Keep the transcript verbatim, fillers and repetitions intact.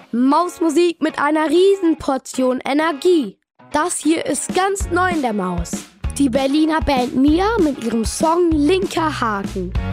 Mausmusik mit einer Riesenportion Energie. Das hier ist ganz neu in der Maus. Die Berliner Band Mia mit ihrem Song Linker Haken.